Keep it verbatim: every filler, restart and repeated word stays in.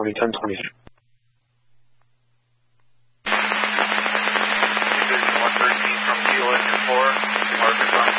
Tony, ten twenty-three. Division one thirteen from Kilo Engine four.